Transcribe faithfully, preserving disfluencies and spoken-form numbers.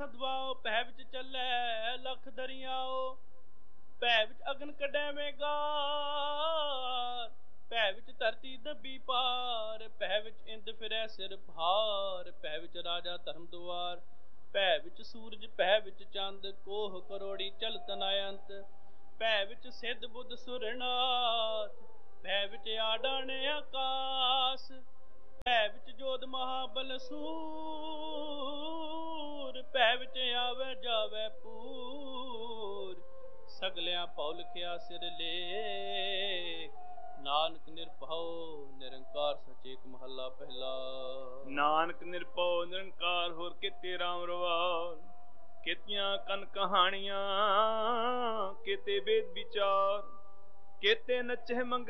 ਸਦਵਾਓ, ਭੈ ਵਿੱਚ ਚੱਲੇ ਲੱਖ ਦਰਿਆਓ। ਭੈ ਵਿੱਚ ਅਗਨ ਕੱਢੈ ਮੇਘਾਰ, ਭੈ ਵਿੱਚ ਧਰਤੀ ਦੱਬੀ ਪਾਰ। ਭੈ ਵਿੱਚ ਇੰਦ ਫਿਰੈ ਸਿਰ ਭਾਰ, ਭੈ ਵਿੱਚ ਰਾਜਾ ਧਰਮ ਦੁਆਰ। ਭੈ ਵਿੱਚ ਸੂਰਜ, ਭੈ ਵਿੱਚ ਚੰਦ, ਕੋਹ ਕਰੋੜੀ ਚਲਤ ਨ ਅੰਤ। ਭੈ ਵਿੱਚ ਸਿੱਧ ਬੁੱਧ ਸੁਰਨਾਥ, ਭੈ ਵਿੱਚ ਆਡਾਣ ਆਕਾਸ। ਭੈ ਵਿੱਚ ਜੋਧ ਮਹਾਬਲ ਸੂਰ, ਭੈ ਵਿੱਚ ਆਵੈ ਜਾਵੈ ਪੂਰ। ਸਗਲਿਆਂ ਭਉ ਲਿਖਿਆ ਸਿਰ ਲੇਖ, ਨਾਨਕ ਨਿਰਭਉ ਨਿਰੰਕਾਰ ਸੱਚ ਏਕ ਮਹੱਲਾ ਪਹਿਲਾ। ਨਾਨਕ ਨਿਰਭਉ ਨਿਰੰਕਾਰ ਹੋਰ ਕਿਤੇ ਰਾਮ ਰਵਾਰ। ਕਿਤੀਆਂ ਕਨ ਕਹਾਣੀਆਂ, ਕਿਤੇ ਵੇਦ ਵਿਚਾਰ। ਕਿਤੇ ਨਚਹਿ ਮੰਗ